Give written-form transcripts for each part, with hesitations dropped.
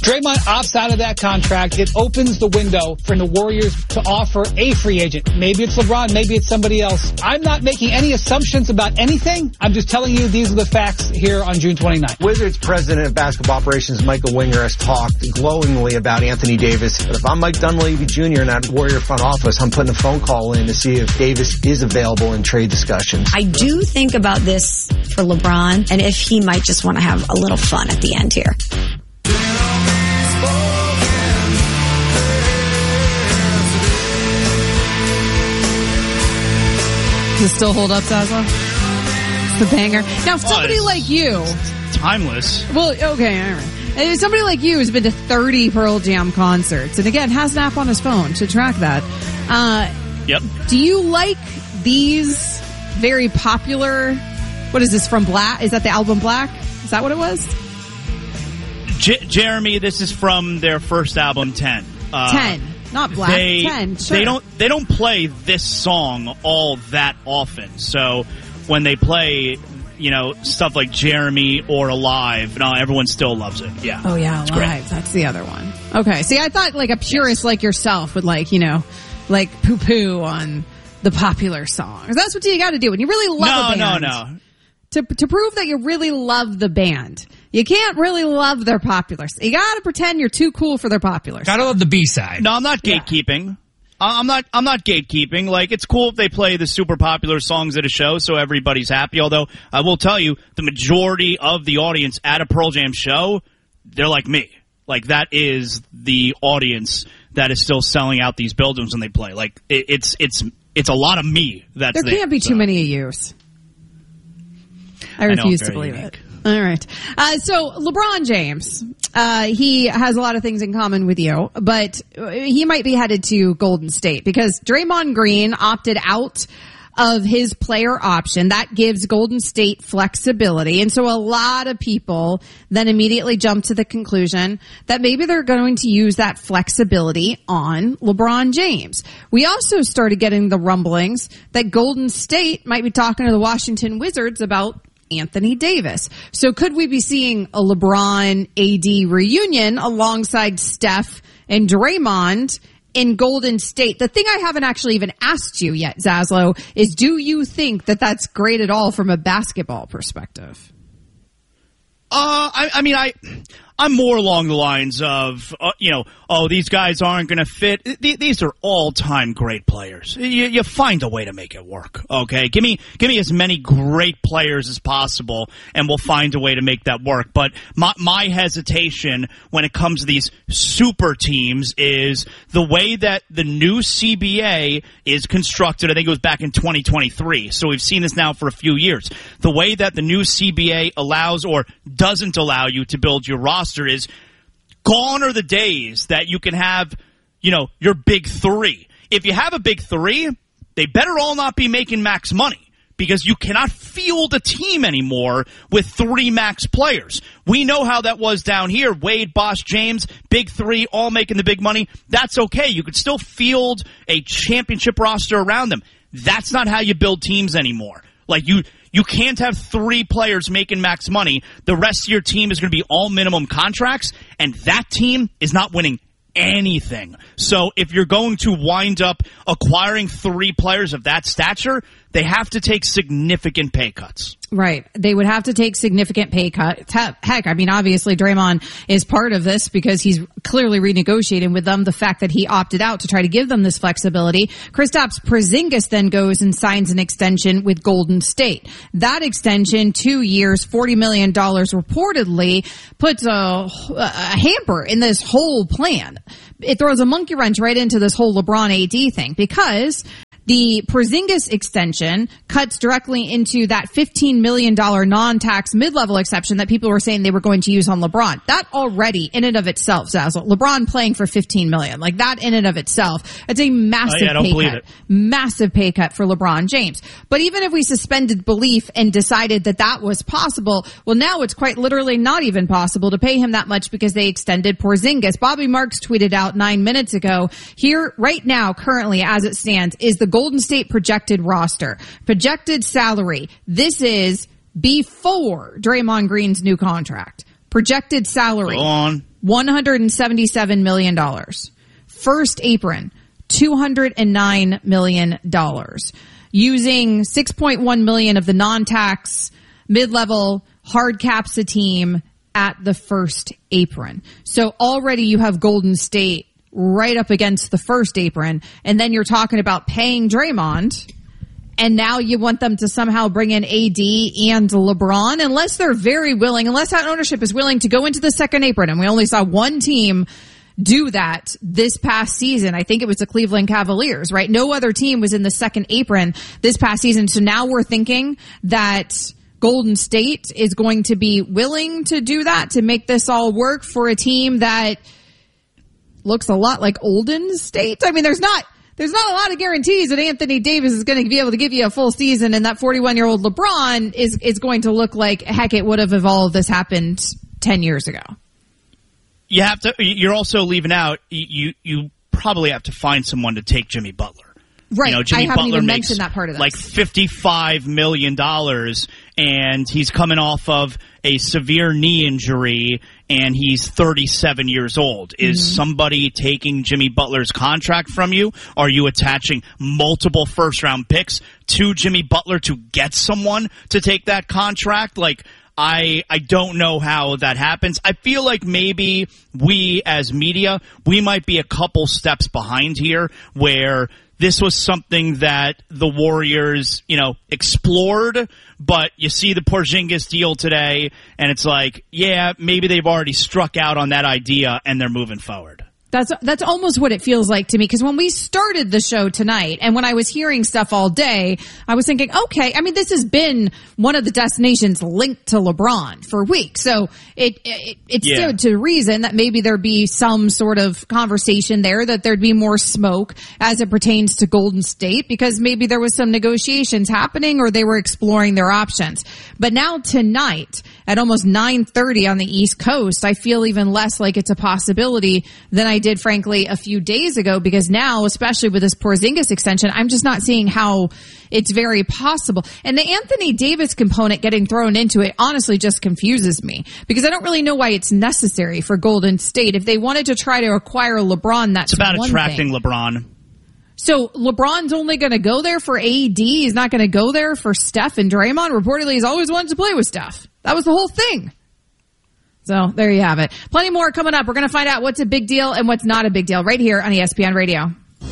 Draymond opts out of that contract. It opens the window for the Warriors to offer a free agent. Maybe it's LeBron, maybe it's somebody else. I'm not making any assumptions about anything. I'm just telling you these are the facts here on June 29th. Wizards president of basketball operations Michael Winger has talked glowingly about Anthony Davis. But if I'm Mike Dunleavy Jr. in that Warrior front office, I'm putting a phone call in to see if Davis is available in trade discussions. I do think about this for LeBron and if he might just want to have a little fun at the end here. Does it still hold up, Zaza? It's the banger. Now, somebody like you... Timeless. Well, okay, all right. Somebody like you has been to 30 Pearl Jam concerts, and again, has an app on his phone to track that. Yep. Do you like these very popular... What is this, from Black? Is that the album Black? Is that what it was? Jeremy, this is from their first album, 10. 10. Not Black. 10. Sure. They don't play this song all that often. So when they play, stuff like Jeremy or Alive, everyone still loves it. Yeah. Oh yeah, Alive. Great. That's the other one. Okay. See, I thought like a purist like yourself would like poo-poo on the popular songs. That's what you got to do when you really love a band. No. To prove that you really love the band. You can't really love their popular. You gotta pretend you're too cool for their popular. Gotta love the B-side. No, I'm not gatekeeping. Yeah. I'm not gatekeeping. Like, it's cool if they play the super popular songs at a show so everybody's happy. Although, I will tell you, the majority of the audience at a Pearl Jam show, they're like me. Like, that is the audience that is still selling out these buildings when they play. Like, it's a lot of me that's there. There can't be too many of yous. I refuse to believe it. All right. So LeBron James, he has a lot of things in common with you, but he might be headed to Golden State because Draymond Green opted out of his player option. That gives Golden State flexibility. And so a lot of people then immediately jump to the conclusion that maybe they're going to use that flexibility on LeBron James. We also started getting the rumblings that Golden State might be talking to the Washington Wizards about Anthony Davis. So could we be seeing a LeBron AD reunion alongside Steph and Draymond in Golden State? The thing I haven't actually even asked you yet, Zaslow, is do you think that that's great at all from a basketball perspective? I'm more along the lines of, these guys aren't going to fit. These are all-time great players. You find a way to make it work, okay? Give me as many great players as possible, and we'll find a way to make that work. But my hesitation when it comes to these super teams is the way that the new CBA is constructed. I think it was back in 2023, so we've seen this now for a few years. The way that the new CBA allows or doesn't allow you to build your roster is gone are the days that you can have, your big three. If you have a big three, they better all not be making max money because you cannot field a team anymore with three max players. We know how that was down here. Wade, Bosh, James, big three, all making the big money. That's okay. You could still field a championship roster around them. That's not how you build teams anymore. Like, you can't have three players making max money. The rest of your team is going to be all minimum contracts, and that team is not winning anything. So if you're going to wind up acquiring three players of that stature, they have to take significant pay cuts. Right. They would have to take significant pay cuts. Heck, obviously Draymond is part of this because he's clearly renegotiating with them the fact that he opted out to try to give them this flexibility. Kristaps Porzingis then goes and signs an extension with Golden State. That extension, 2 years, $40 million reportedly, puts a hamper in this whole plan. It throws a monkey wrench right into this whole LeBron AD thing because the Porzingis extension cuts directly into that $15 million non-tax mid-level exception that people were saying they were going to use on LeBron. That already, in and of itself, Zazzle, LeBron playing for $15 million, like that in and of itself, it's a massive pay cut. Massive pay cut for LeBron James. But even if we suspended belief and decided that that was possible, well, now it's quite literally not even possible to pay him that much because they extended Porzingis. Bobby Marks tweeted out 9 minutes ago, here, right now, currently, as it stands, is the Golden State projected roster, projected salary. This is before Draymond Green's new contract. Projected salary. Go on. $177 million. First apron, $209 million. Using $6.1 million of the non-tax mid-level hard caps a team at the first apron. So already you have Golden State right up against the first apron, and then you're talking about paying Draymond, and now you want them to somehow bring in AD and LeBron, unless they're very willing, unless that ownership is willing to go into the second apron. And we only saw one team do that this past season. I think it was the Cleveland Cavaliers, right? No other team was in the second apron this past season. So now we're thinking that Golden State is going to be willing to do that, to make this all work for a team that looks a lot like Golden State. I mean, there's not a lot of guarantees that Anthony Davis is going to be able to give you a full season, and that 41-year-old LeBron is going to look like, heck, it would have if all of this happened 10 years ago. You're also leaving out, you probably have to find someone to take Jimmy Butler. Right. You know, Jimmy I haven't Butler even makes mentioned that part of this. Like $55 million, and he's coming off of a severe knee injury, and he's 37 years old. Is somebody taking Jimmy Butler's contract from you? Are you attaching multiple first-round picks to Jimmy Butler to get someone to take that contract? Like, I don't know how that happens. I feel like maybe we as media, we might be a couple steps behind here, where this was something that the Warriors, explored, but you see the Porzingis deal today, and it's like, yeah, maybe they've already struck out on that idea and they're moving forward. That's almost what it feels like to me, because when we started the show tonight and when I was hearing stuff all day, I was thinking, okay, I mean, this has been one of the destinations linked to LeBron for weeks. So it stood to reason that maybe there'd be some sort of conversation there, that there'd be more smoke as it pertains to Golden State, because maybe there was some negotiations happening or they were exploring their options. But now tonight at almost 9:30 on the East Coast, I feel even less like it's a possibility than I did, frankly, a few days ago, because now, especially with this Porzingis extension, I'm just not seeing how it's very possible. And the Anthony Davis component getting thrown into it honestly just confuses me, because I don't really know why it's necessary for Golden State. If they wanted to try to acquire LeBron, that's it's about one attracting thing. LeBron. So LeBron's only going to go there for AD. He's not going to go there for Steph and Draymond. Reportedly, he's always wanted to play with Steph. That was the whole thing. So there you have it. Plenty more coming up. We're going to find out what's a big deal and what's not a big deal right here on ESPN Radio.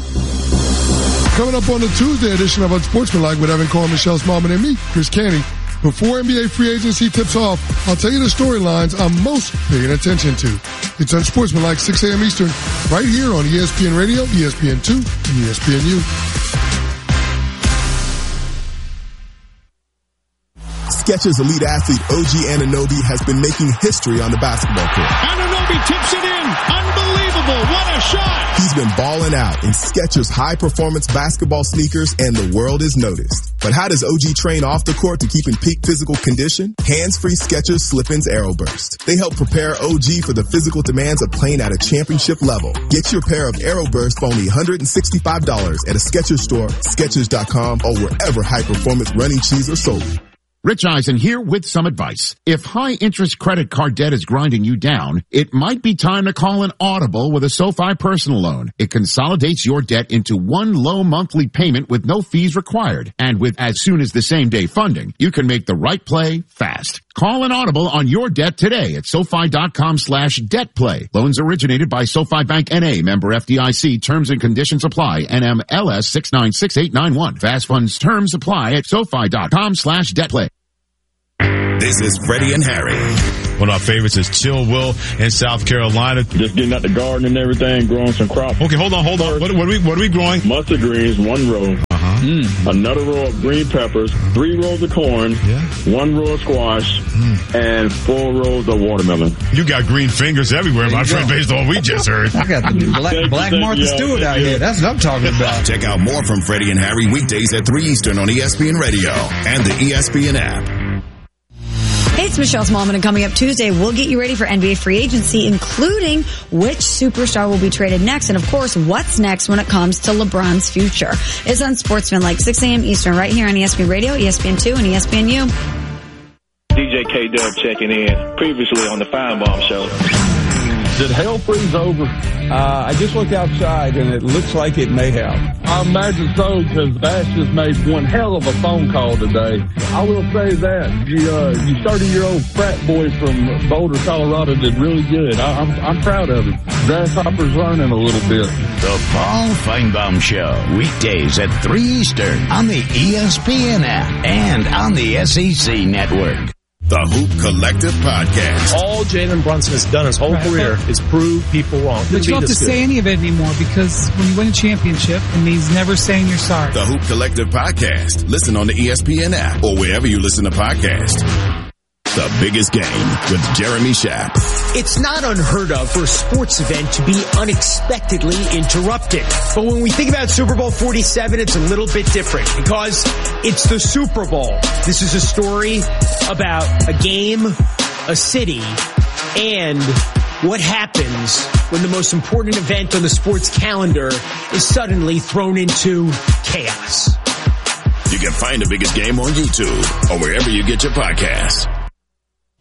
Coming up on the Tuesday edition of Unsportsmanlike with Evan Cohen, Michelle Smallman, and me, Chris Canty. Before NBA free agency tips off, I'll tell you the storylines I'm most paying attention to. It's Unsportsmanlike, 6 a.m. Eastern, right here on ESPN Radio, ESPN2, and ESPNU. Skechers elite athlete OG Anunoby has been making history on the basketball court. Anunoby tips it in. Unbelievable. What a shot. He's been balling out in Skechers high-performance basketball sneakers, and the world is noticed. But how does OG train off the court to keep in peak physical condition? Hands-free Skechers Slip-ins Aeroburst. They help prepare OG for the physical demands of playing at a championship level. Get your pair of Aeroburst for only $165 at a Skechers store, Skechers.com, or wherever high-performance running shoes are sold. Rich Eisen here with some advice. If high-interest credit card debt is grinding you down, it might be time to call an Audible with a SoFi personal loan. It consolidates your debt into one low monthly payment with no fees required. And with as soon as the same-day funding, you can make the right play fast. Call an Audible on your debt today at SoFi.com/debtplay. Loans originated by SoFi Bank N.A., member FDIC. Terms and conditions apply. NMLS 696891. Fast funds terms apply at SoFi.com/debtplay. This is Freddie and Harry. One of our favorites is Chill Will in South Carolina. Just getting out the garden and everything, growing some crops. Okay, hold on. What are we growing? Mustard greens, 1 row. Another row of green peppers, 3 rows of corn, 1 row of squash, and 4 rows of watermelon. You got green fingers everywhere, my friend, based on what we just heard. I got the Black Martha Stewart out here. That's what I'm talking about. Check out more from Freddie and Harry weekdays at 3 Eastern on ESPN Radio and the ESPN app. Hey, it's Michelle Smallman, and coming up Tuesday, we'll get you ready for NBA free agency, including which superstar will be traded next, and of course, what's next when it comes to LeBron's future. It's Unsportsmanlike, 6 a.m. Eastern, right here on ESPN Radio, ESPN2, and ESPNU. DJ K-Dub checking in, previously on the Feinbaum Show. Did hell freeze over? I just looked outside, and it looks like it may have. I imagine so, because Bass just made one hell of a phone call today. I will say that you 30-year-old frat boy from Boulder, Colorado, did really good. I'm proud of him. Grasshopper's learning a little bit. The Paul Feinbaum Show, weekdays at 3 Eastern on the ESPN app and on the SEC Network. The Hoop Collective Podcast. All Jalen Brunson has done his whole career is prove people wrong. But you don't have to say any of it anymore, because when you win a championship, it means never saying you're sorry. The Hoop Collective Podcast. Listen on the ESPN app or wherever you listen to podcasts. The Biggest Game with Jeremy Schaap. It's not unheard of for a sports event to be unexpectedly interrupted. But when we think about Super Bowl 47, it's a little bit different because it's the Super Bowl. This is a story about a game, a city, and what happens when the most important event on the sports calendar is suddenly thrown into chaos. You can find The Biggest Game on YouTube or wherever you get your podcasts.